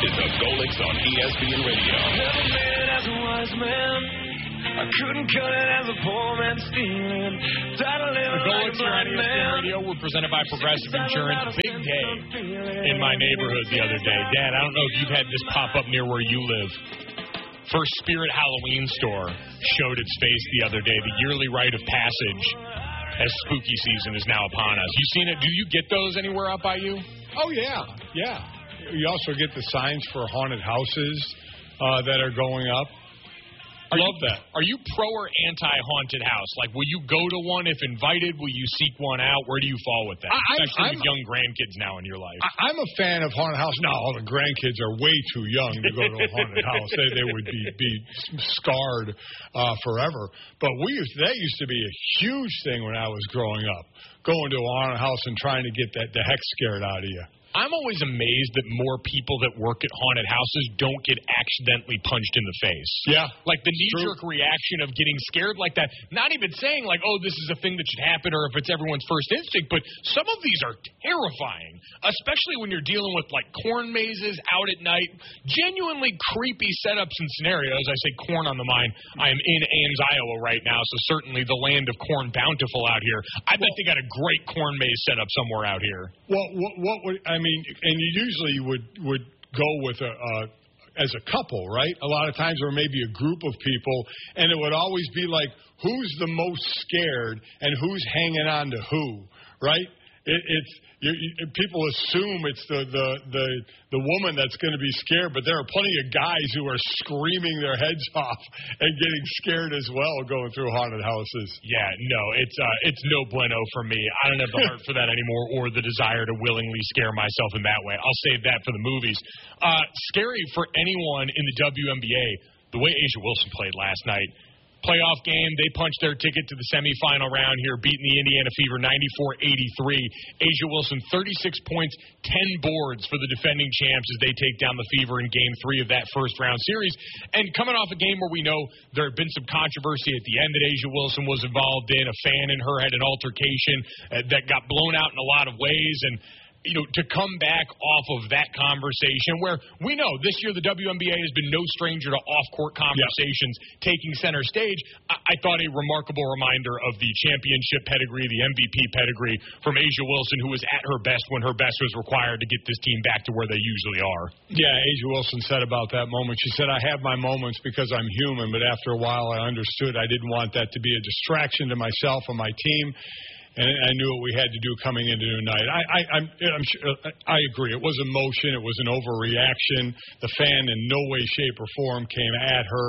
is the Golics on ESPN Radio. Never met as a wise man. I couldn't cut it as a poor man stealing. The Golics are on ESPN Radio. We're presented by Progressive Insurance. Big day in my neighborhood the other day. Dad, I don't know if you've had this pop up near where you live. First Spirit Halloween store showed its face the other day. The yearly rite of passage as spooky season is now upon us. You seen it? Do you get those anywhere up by you? Oh, yeah. You also get the signs for haunted houses that are going up. Love that. Are you pro or anti-haunted house? Like, will you go to one if invited? Will you seek one out? Where do you fall with that? Especially with young grandkids now in your life. I'm a fan of haunted house. No, all the grandkids are way too young to go to a haunted house. They would be scarred forever. But that used to be a huge thing when I was growing up, going to a haunted house and trying to get the heck scared out of you. I'm always amazed that more people that work at haunted houses don't get accidentally punched in the face. Yeah. Like the knee-jerk reaction of getting scared like that. Not even saying like, oh, this is a thing that should happen or if it's everyone's first instinct, but some of these are terrifying, especially when you're dealing with like corn mazes out at night. Genuinely creepy setups and scenarios. I say corn on the mind. I am in Ames, Iowa right now, so certainly the land of corn bountiful out here. I bet they got a great corn maze set up somewhere out here. Well, what would and you usually would go with as a couple, right? A lot of times, or maybe a group of people, and it would always be like, who's the most scared and who's hanging on to who, right? People assume it's the woman that's going to be scared, but there are plenty of guys who are screaming their heads off and getting scared as well going through haunted houses. Yeah, no, it's no bueno for me. I don't have the heart for that anymore or the desire to willingly scare myself in that way. I'll save that for the movies. Scary for anyone in the WNBA, the way A'ja Wilson played last night. Playoff game, they punched their ticket to the semifinal round here, beating the Indiana Fever 94-83. A'ja Wilson, 36 points, 10 boards for the defending champs as they take down the Fever in Game 3 of that first-round series. And coming off a game where we know there had been some controversy at the end that A'ja Wilson was involved in, a fan and her had an altercation that got blown out in a lot of ways, and to come back off of that conversation where we know this year the WNBA has been no stranger to off-court conversations taking center stage. I thought a remarkable reminder of the championship pedigree, the MVP pedigree from A'ja Wilson, who was at her best when her best was required to get this team back to where they usually are. Yeah, A'ja Wilson said about that moment, she said, I have my moments because I'm human, but after a while I understood I didn't want that to be a distraction to myself and my team. And I knew what we had to do coming into tonight. I'm sure, I agree. It was emotion. It was an overreaction. The fan in no way, shape, or form came at her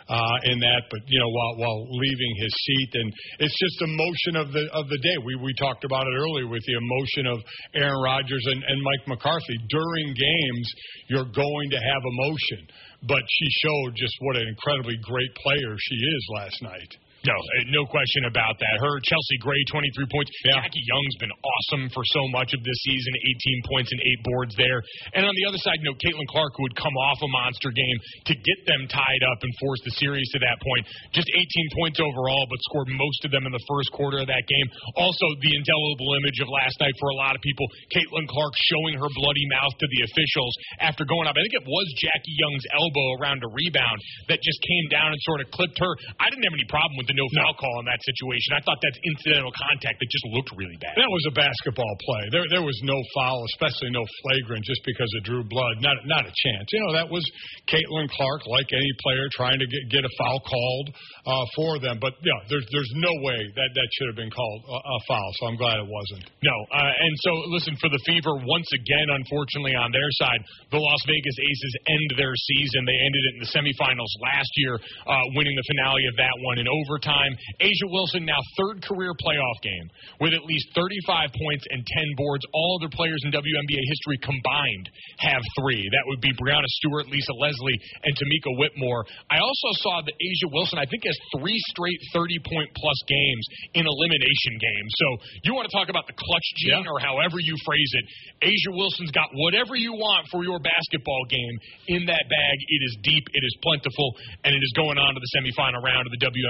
in that. But while leaving his seat, and it's just emotion of the day. We talked about it earlier with the emotion of Aaron Rodgers and Mike McCarthy. During games, you're going to have emotion, but she showed just what an incredibly great player she is last night. No question about that. Her, Chelsea Gray, 23 points. Yeah. Jackie Young's been awesome for so much of this season, 18 points and 8 boards there. And on the other side, Caitlin Clark, who would come off a monster game to get them tied up and force the series to that point. Just 18 points overall, but scored most of them in the first quarter of that game. Also, the indelible image of last night for a lot of people, Caitlin Clark showing her bloody mouth to the officials after going up. I think it was Jackie Young's elbow around a rebound that just came down and sort of clipped her. I didn't have any problem with the no foul call in that situation. I thought that's incidental contact that just looked really bad. That was a basketball play. There was no foul, especially no flagrant, just because it drew blood. Not a chance. That was Caitlin Clark, like any player, trying to get a foul called for them. But there's no way that should have been called a foul. So I'm glad it wasn't. No, and so listen, for the Fever, once again, unfortunately on their side, the Las Vegas Aces end their season. They ended it in the semifinals last year, winning the finale of that one in overtime. A'ja Wilson, now third career playoff game with at least 35 points and 10 boards. All other players in WNBA history combined have 3. That would be Breanna Stewart, Lisa Leslie, and Tamika Whitmore. I also saw that A'ja Wilson, I think, has 3 straight 30-point-plus games in elimination games. So you want to talk about the clutch gene or however you phrase it. A'ja Wilson's got whatever you want for your basketball game in that bag. It is deep, it is plentiful, and it is going on to the semifinal round of the WNBA playoffs.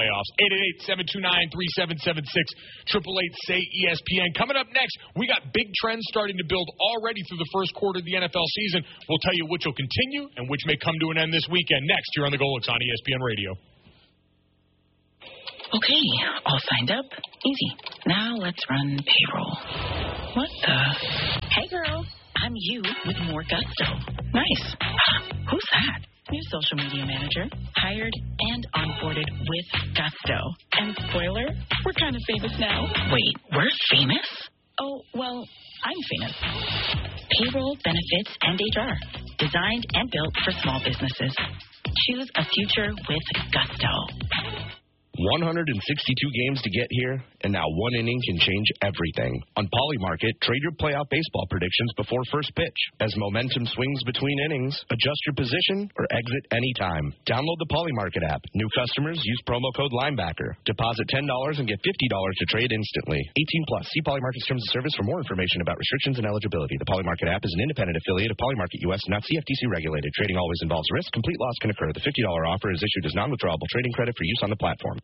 playoffs. 888-729-3776, 888-SAY-ESPN. Coming up next, we got big trends starting to build already through the first quarter of the NFL season. We'll tell you which will continue and which may come to an end this weekend. Next, here on the Golics on ESPN Radio. Okay, all signed up. Easy. Now let's run payroll. What the? Hey, girl. I'm you with more gusto. Nice. Who's that? New social media manager. Hired and onboarded with gusto. And spoiler, we're kind of famous now. Wait, we're famous? Oh, well, I'm famous. Payroll, benefits, and HR. Designed and built for small businesses. Choose a future with gusto. 162 games to get here, and now one inning can change everything. On Polymarket, trade your playoff baseball predictions before first pitch. As momentum swings between innings, adjust your position or exit anytime. Download the Polymarket app. New customers use promo code Linebacker. Deposit $10 and get $50 to trade instantly. 18 plus. See Polymarket's terms of service for more information about restrictions and eligibility. The Polymarket app is an independent affiliate of Polymarket US, not CFTC regulated. Trading always involves risk. Complete loss can occur. The $50 offer is issued as non-withdrawable trading credit for use on the platform.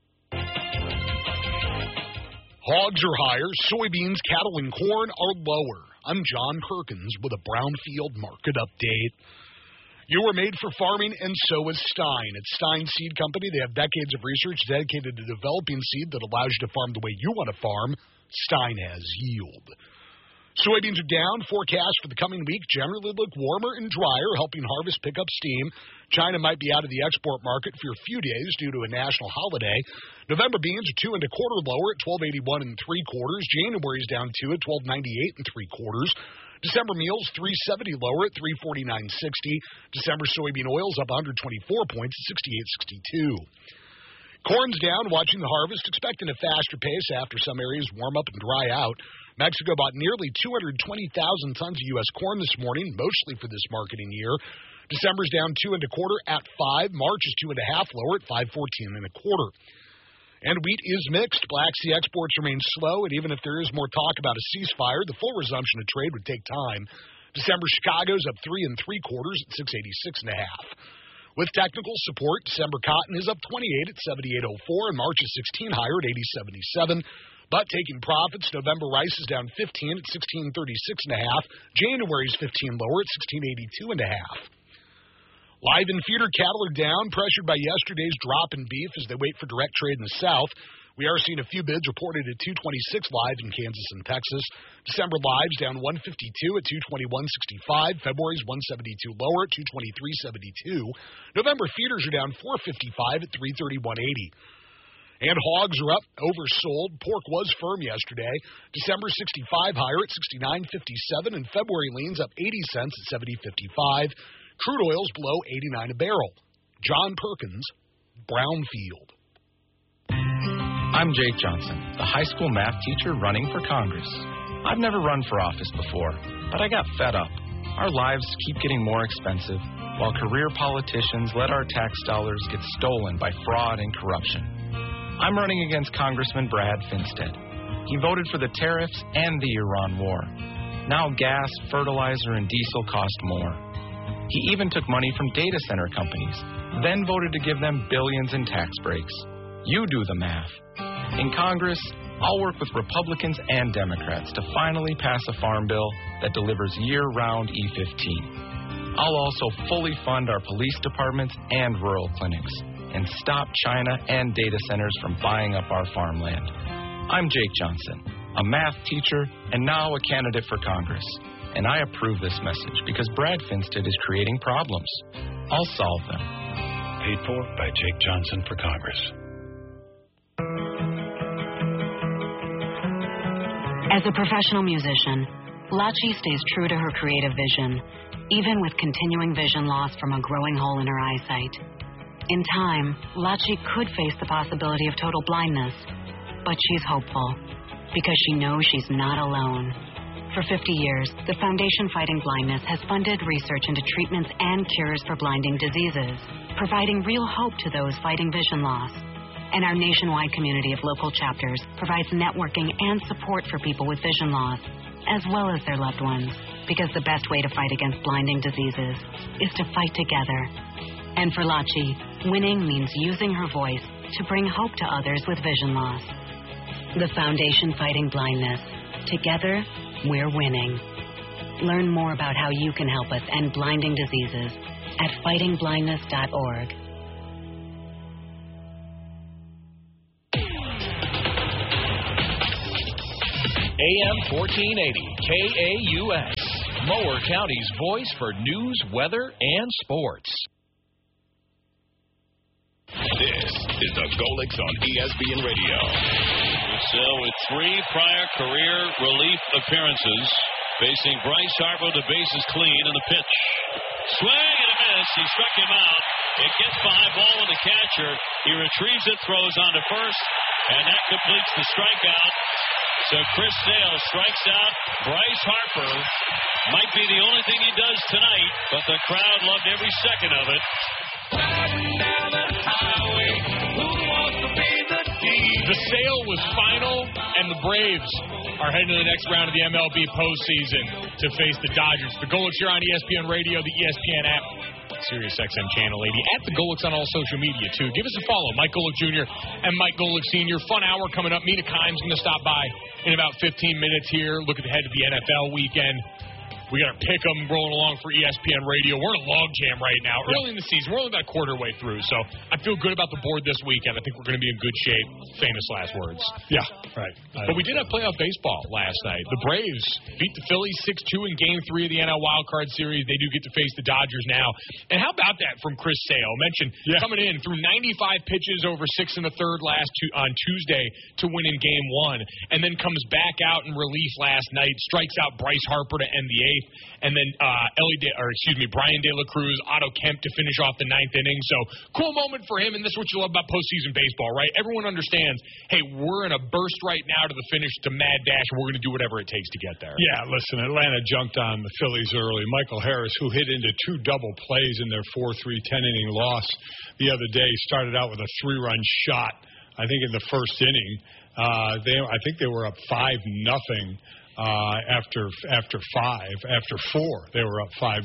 Hogs are higher, soybeans, cattle, and corn are lower. I'm John Perkins with a Brownfield market update. You were made for farming, and so is Stein. At Stein Seed Company, they have decades of research dedicated to developing seed that allows you to farm the way you want to farm. Stein has yield. Soybeans are down. Forecasts for the coming week generally look warmer and drier, helping harvest pick up steam. China might be out of the export market for a few days due to a national holiday. November beans are 2 1/4 lower at 12.81 3/4. January's down 2 at 12.98 3/4. December meals 3.70 lower at 3.49.60. December soybean oils up 124 points at 68.62. Corn's down, watching the harvest, expecting a faster pace after some areas warm up and dry out. Mexico bought nearly 220,000 tons of U.S. corn this morning, mostly for this marketing year. December's down 2 1/4 at 5. March is 2 1/2 lower at 5.14 1/4. And wheat is mixed. Black Sea exports remain slow, and even if there is more talk about a ceasefire, the full resumption of trade would take time. December Chicago's up 3 3/4 at 6.86 1/2. With technical support, December cotton is up 28 at 78.04, and March is 16 higher at 80.77. But taking profits, November rice is down 15 at 16.36 1/2. January's 15 lower at 16.82 1/2. Live and feeder cattle are down, pressured by yesterday's drop in beef as they wait for direct trade in the South. We are seeing a few bids reported at 226 live in Kansas and Texas. December lives down 152 at 221.65. February's 172 lower at 223.72. November feeders are down 455 at 331.80. And hogs are up, oversold. Pork was firm yesterday. December 65 higher at 69.57, and February leans up 80 cents at 70.55. Crude oil's below 89 a barrel. John Perkins, Brownfield. I'm Jake Johnson, the high school math teacher running for Congress. I've never run for office before, but I got fed up. Our lives keep getting more expensive, while career politicians let our tax dollars get stolen by fraud and corruption. I'm running against Congressman Brad Finstead. He voted for the tariffs and the Iran war. Now gas, fertilizer, and diesel cost more. He even took money from data center companies, then voted to give them billions in tax breaks. You do the math. In Congress, I'll work with Republicans and Democrats to finally pass a farm bill that delivers year-round E15. I'll also fully fund our police departments and rural clinics and stop China and data centers from buying up our farmland. I'm Jake Johnson, a math teacher and now a candidate for Congress. And I approve this message because Brad Finstead is creating problems. I'll solve them. Paid for by Jake Johnson for Congress. As a professional musician, Lachi stays true to her creative vision, even with continuing vision loss from a growing hole in her eyesight. In time, Lachi could face the possibility of total blindness, but she's hopeful because she knows she's not alone. For 50 years, the Foundation Fighting Blindness has funded research into treatments and cures for blinding diseases, providing real hope to those fighting vision loss. And our nationwide community of local chapters provides networking and support for people with vision loss, as well as their loved ones, because the best way to fight against blinding diseases is to fight together. And for Lachi, winning means using her voice to bring hope to others with vision loss. The Foundation Fighting Blindness. Together, we're winning. Learn more about how you can help us end blinding diseases at fightingblindness.org. AM 1480, KAUX, Mower County's voice for news, weather, and sports. This is the Golix on ESPN Radio. Purcell with 3 prior career relief appearances, facing Bryce Harper, the bases clean, and the pitch. Swing and a miss. He struck him out. It gets by, ball with the catcher. He retrieves it, throws on to first, and that completes the strikeout. So Chris Sale strikes out Bryce Harper. Might be the only thing he does tonight, but the crowd loved every second of it. The sale was final, and the Braves are heading to the next round of the MLB postseason to face the Dodgers. The Golix here on ESPN Radio, the ESPN app, Sirius XM Channel 80, at the Golix on all social media, too. Give us a follow. Mike Golick Jr. and Mike Golick Sr. Fun hour coming up. Mina Kimes going to stop by in about 15 minutes here. Look at the head of the NFL weekend. We got our pick-em rolling along for ESPN Radio. We're in a logjam right now. Early in the season. We're only about a quarter way through, so I feel good about the board this weekend. I think we're going to be in good shape. Famous last words. Yeah, right. But we did have playoff baseball last night. The Braves beat the Phillies 6-2 in Game 3 of the NL Wildcard Series. They do get to face the Dodgers now. And how about that from Chris Sale? Mentioned coming in through 95 pitches over 6 in the third on Tuesday to win in Game 1, and then comes back out in relief last night, strikes out Bryce Harper to end the 8th. And then Brian De La Cruz, Otto Kemp to finish off the 9th inning. So cool moment for him, and this is what you love about postseason baseball, right? Everyone understands, hey, we're in a burst right now to the finish, to mad dash, and we're going to do whatever it takes to get there. Yeah, listen, Atlanta jumped on the Phillies early. Michael Harris, who hit into 2 double plays in their 4-3 10-inning loss the other day, started out with a 3-run shot, I think, in the first inning. I think they were up 5-0. After 4, they were up 5-0,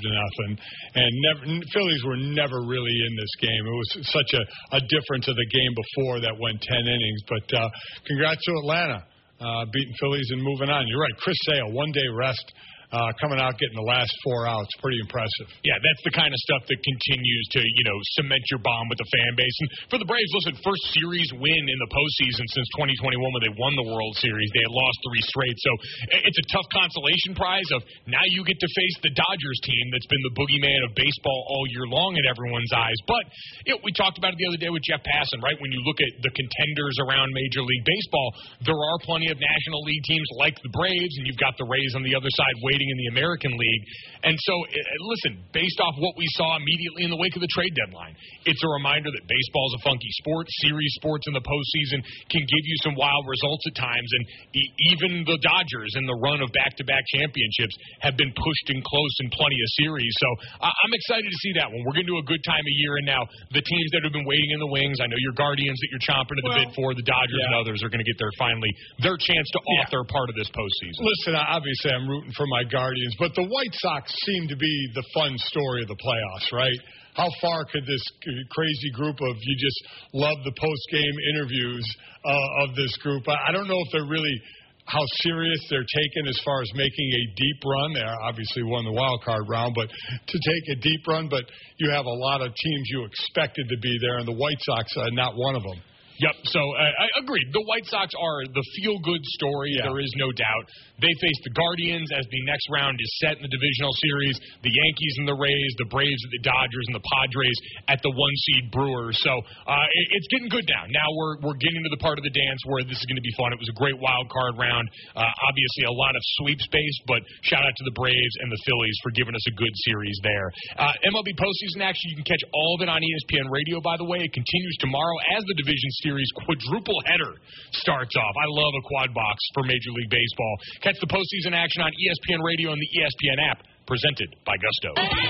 and Phillies were never really in this game. It was such a difference of the game before that went 10 innings. But congrats to Atlanta, beating Phillies and moving on. You're right, Chris Sale, 1-day rest. Coming out, getting the last 4 outs. Pretty impressive. Yeah, that's the kind of stuff that continues to, cement your bond with the fan base. And for the Braves, listen, first series win in the postseason since 2021 when they won the World Series. They had lost 3 straight. So it's a tough consolation prize of now you get to face the Dodgers team that's been the boogeyman of baseball all year long in everyone's eyes. But we talked about it the other day with Jeff Passan, right? When you look at the contenders around Major League Baseball, there are plenty of National League teams like the Braves, and you've got the Rays on the other side waiting in the American League. And so, listen, based off what we saw immediately in the wake of the trade deadline, it's a reminder that baseball is a funky sport. Series sports in the postseason can give you some wild results at times, and even the Dodgers in the run of back-to-back championships have been pushed in close in plenty of series. So I'm excited to see that one. We're going to do a good time of year, and now the teams that have been waiting in the wings, I know your Guardians that you're chomping at the bit for, the Dodgers and others are going to get their chance to author part of this postseason. Listen, obviously I'm rooting for my Guardians, but the White Sox seem to be the fun story of the playoffs, right? How far could this crazy group of, you just love the post-game interviews of this group? I don't know if they're really how serious they're taken as far as making a deep run. They obviously won the wild card round, but to take a deep run, but you have a lot of teams you expected to be there, and the White Sox are not one of them. Yep, so I agreed. The White Sox are the feel-good story. Yeah. There is no doubt. They face the Guardians as the next round is set in the divisional series, the Yankees and the Rays, the Braves and the Dodgers, and the Padres at the 1-seed Brewers. So it's getting good now. Now we're getting to the part of the dance where this is going to be fun. It was a great wild card round. Obviously a lot of sweeps-based, but shout out to the Braves and the Phillies for giving us a good series there. MLB postseason action, you can catch all of it on ESPN Radio, by the way. It continues tomorrow as the division series quadruple header starts off. I love a quad box for Major League Baseball. Catch the postseason action on ESPN Radio and the ESPN app, presented by Gusto.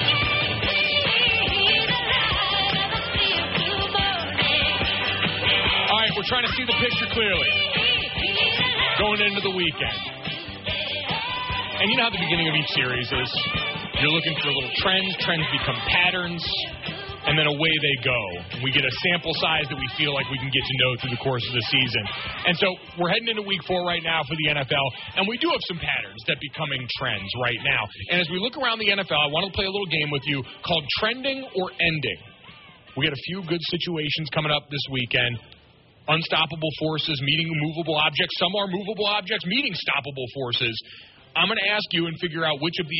All right, we're trying to see the picture clearly going into the weekend. And you know how the beginning of each series is. You're looking for little trends. Trends become patterns. and then away they go. We get a sample size that we feel like we can get to know through the course of the season. And so we're heading into week 4 right now for the NFL, and we do have some patterns that becoming trends right now. And as we look around the NFL, I want to play a little game with you called Trending or Ending. We got a few good situations coming up this weekend. Unstoppable forces meeting movable objects. Some are movable objects meeting stoppable forces. I'm going to ask you and figure out which of these